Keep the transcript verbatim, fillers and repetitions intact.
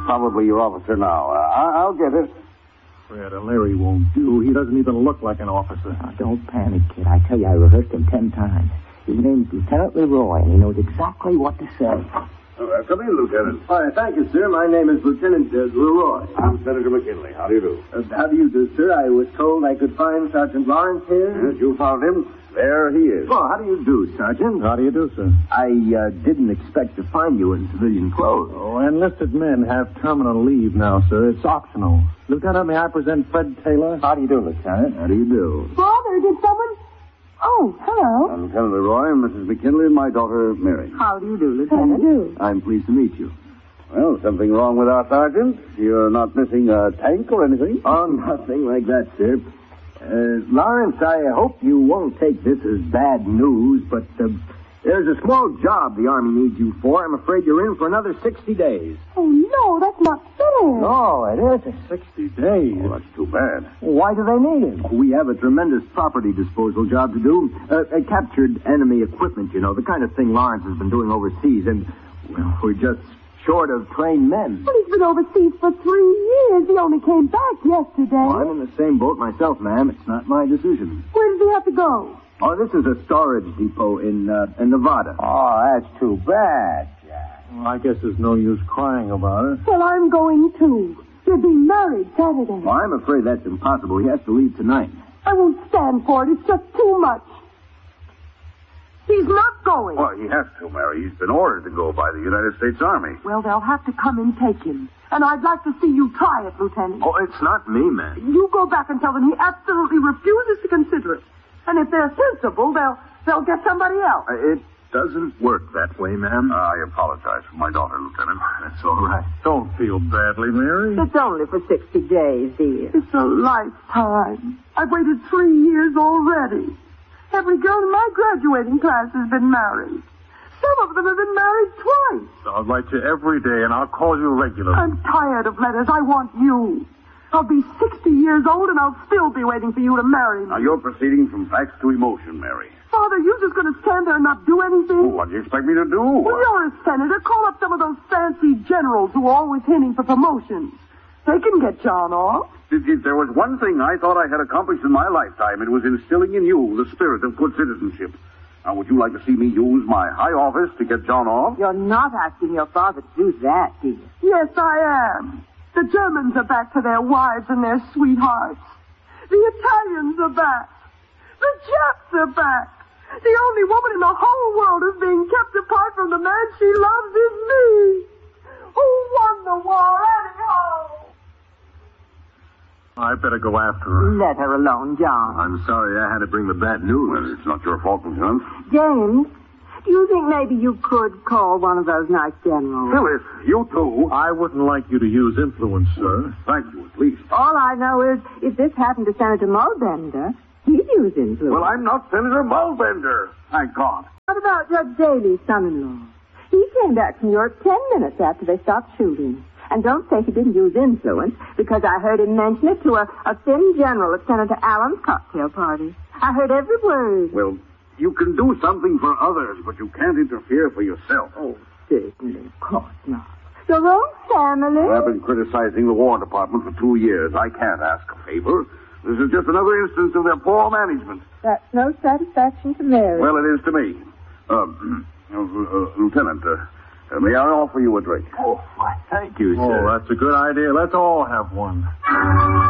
probably your officer now. Uh, I- I'll get it. Fred, a Larry won't do. He doesn't even look like an officer. Now, don't panic, kid. I tell you, I rehearsed him ten times. His name's Lieutenant Leroy, and he knows exactly what to say. Uh, come in, Lieutenant. Hi, thank you, sir. My name is Lieutenant uh, Leroy. I'm Senator McKinley. How do you do? Uh, how do you do, sir? I was told I could find Sergeant Lawrence here. Yes, you found him. There he is. Oh, how do you do, Sergeant? How do you do, sir? I uh, didn't expect to find you in civilian clothes. Oh, enlisted men have terminal leave now, sir. It's optional. Lieutenant, may I present Fred Taylor? How do you do, Lieutenant? How do you do? Father, did someone... Oh, hello. I'm Lieutenant Leroy, Missus McKinley, and my daughter, Mary. How do you do, Lieutenant? How do you do? I'm pleased to meet you. Well, something wrong with our sergeant? You're not missing a tank or anything? Oh, nothing like that, sir. Uh, Lawrence, I hope you won't take this as bad news, but uh, there's a small job the Army needs you for. I'm afraid you're in for another sixty days. Oh, no, that's not fair. No, it isn't. Sixty days. Oh, that's too bad. Why do they need him? We have a tremendous property disposal job to do. Uh, uh, captured enemy equipment, you know, the kind of thing Lawrence has been doing overseas, and well, we're just short of trained men. But he's been overseas for three years. He only came back yesterday. Well, I'm in the same boat myself, ma'am. It's not my decision. Where does he have to go? Oh, this is a storage depot in uh, in Nevada. Oh, that's too bad, Jack. Well, I guess there's no use crying about it. Well, I'm going too. You're being married Saturday. Well, I'm afraid that's impossible. He has to leave tonight. I won't stand for it. It's just too much. He's not going. Well, he has to, Mary. He's been ordered to go by the United States Army. Well, they'll have to come and take him. And I'd like to see you try it, Lieutenant. Oh, it's not me, ma'am. You go back and tell them he absolutely refuses to consider it. And if they're sensible, they'll they'll get somebody else. Uh, it doesn't work that way, ma'am. Uh, I apologize for my daughter, Lieutenant. That's all right. Don't feel badly, Mary. It's only for sixty days, dear. It's a lifetime. I've waited three years already. Every girl in my graduating class has been married. Some of them have been married twice. I'll write you every day, and I'll call you regularly. I'm tired of letters. I want you. I'll be sixty years old, and I'll still be waiting for you to marry me. Now, you're proceeding from facts to emotion, Mary. Father, you just going to stand there and not do anything? Oh, what do you expect me to do? Well, you're a senator. Call up some of those fancy generals who are always hinting for promotions. They can get John off. If, if there was one thing I thought I had accomplished in my lifetime, it was instilling in you the spirit of good citizenship. Now, would you like to see me use my high office to get John off? You're not asking your father to do that, dear. Yes, I am. The Germans are back to their wives and their sweethearts. The Italians are back. The Japs are back. The only woman in the whole world who's being kept apart from the man she loves is me. Who won the war anyhow? I better go after her. Let her alone, John. I'm sorry I had to bring the bad news. Well, it's not your fault, Lieutenant. James, do you think maybe you could call one of those nice generals? Phyllis, you too. I wouldn't like you to use influence, sir. Thank you, at least. All I know is if this happened to Senator Mulbender, he'd use influence. Well, I'm not Senator Mulbender. Thank God. What about Judge Daly's son-in-law? He came back from Europe ten minutes after they stopped shooting. And don't say he didn't use influence, because I heard him mention it to a, a thin general at Senator Allen's cocktail party. I heard every word. Well, you can do something for others, but you can't interfere for yourself. Oh, certainly, of course not. Your own family? I've been criticizing the War Department for two years. I can't ask a favor. This is just another instance of their poor management. That's no satisfaction to Mary. Well, it is to me. Uh, uh, uh, Lieutenant, uh, uh, may I offer you a drink? Oh, why, thank you, Oh, sir. that's a good idea. Let's all have one.